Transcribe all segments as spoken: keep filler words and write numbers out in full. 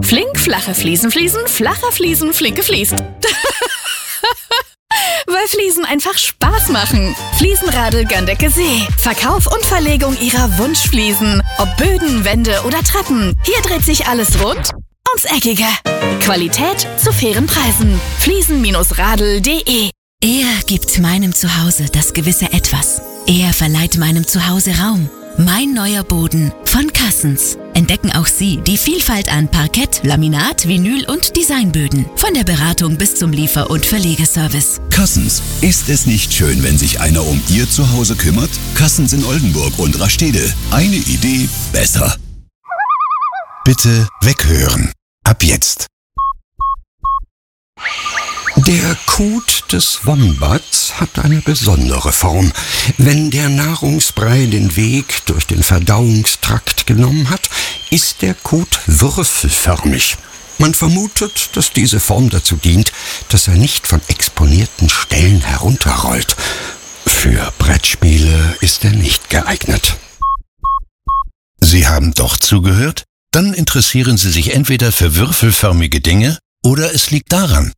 Flink, flache Fliesen, Fliesen, flacher Fliesen, flinke Fließt. Weil Fliesen einfach Spaß machen. Fliesenradl Gandecke See. Verkauf und Verlegung ihrer Wunschfliesen. Ob Böden, Wände oder Treppen. Hier dreht sich alles rund ums Eckige. Qualität zu fairen Preisen. Fliesen Radl punkt de. Er gibt meinem Zuhause das gewisse Etwas. Er verleiht meinem Zuhause Raum. Mein neuer Boden von Cassens. Entdecken auch Sie die Vielfalt an Parkett, Laminat, Vinyl und Designböden. Von der Beratung bis zum Liefer- und Verlegeservice. Cassens. Ist es nicht schön, wenn sich einer um Ihr Zuhause kümmert? Cassens in Oldenburg und Rastede. Eine Idee besser. Bitte weghören. Ab jetzt. Der Kot des Wombats hat eine besondere Form. Wenn der Nahrungsbrei den Weg durch den Verdauungstrakt genommen hat, ist der Kot würfelförmig. Man vermutet, dass diese Form dazu dient, dass er nicht von exponierten Stellen herunterrollt. Für Brettspiele ist er nicht geeignet. Sie haben doch zugehört? Dann interessieren Sie sich entweder für würfelförmige Dinge oder es liegt daran.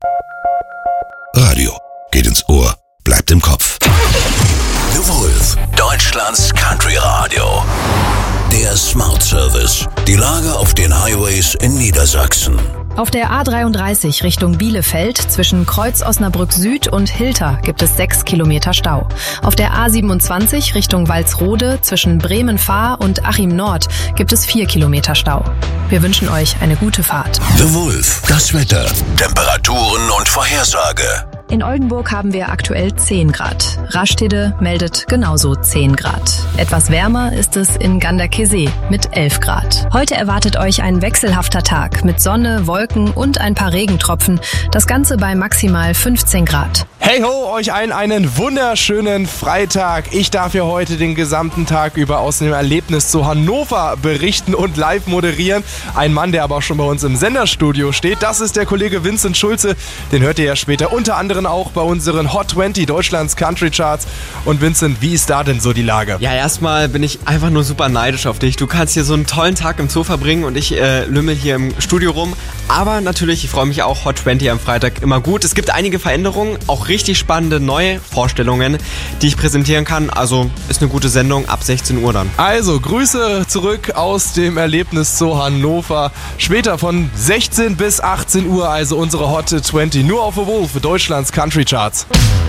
Radio geht ins Ohr, bleibt im Kopf. The Wolf, Deutschlands Country Radio. Der Smart Service. Die Lage auf den Highways in Niedersachsen. Auf der A dreiunddreißig Richtung Bielefeld zwischen Kreuz Osnabrück Süd und Hilter gibt es sechs Kilometer Stau. Auf der A siebenundzwanzig Richtung Walsrode zwischen Bremen-Fahr und Achim Nord gibt es vier Kilometer Stau. Wir wünschen euch eine gute Fahrt. The Wolf, das Wetter, Temperaturen und Vorhersage. In Oldenburg haben wir aktuell zehn Grad. Rastede meldet genauso zehn Grad. Etwas wärmer ist es in Gandecke See mit elf Grad. Heute erwartet euch ein wechselhafter Tag mit Sonne, Wolken und ein paar Regentropfen. Das Ganze bei maximal fünfzehn Grad. Hey ho, euch allen einen wunderschönen Freitag. Ich darf ja heute den gesamten Tag über aus dem Erlebnis zu Hannover berichten und live moderieren. Ein Mann, der aber auch schon bei uns im Senderstudio steht, das ist der Kollege Vincent Schulze. Den hört ihr ja später unter anderem auch bei unseren Hot zwanzig Deutschlands Country Charts. Und Vincent, wie ist da denn so die Lage? Ja, erstmal bin ich einfach nur super neidisch auf dich. Du kannst hier so einen tollen Tag im Zoo verbringen und ich äh, lümmel hier im Studio rum. Aber natürlich, ich freue mich auch, Hot zwanzig am Freitag immer gut. Es gibt einige Veränderungen, auch richtig spannende neue Vorstellungen, die ich präsentieren kann. Also ist eine gute Sendung ab sechzehn Uhr dann. Also Grüße zurück aus dem Erlebnis zu Hannover. Später von sechzehn bis achtzehn Uhr, also unsere Hot zwanzig nur auf The Wolf, Deutschlands Country Charts.